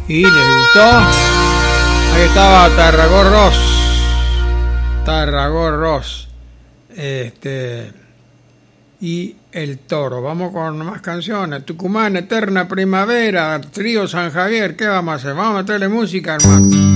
¿Y les gustó? Ahí estaba Tarragorros, y El Toro. Vamos con más canciones. Tucumán, Eterna Primavera, Trío San Javier. ¿Qué vamos a hacer? Vamos a meterle música, hermano.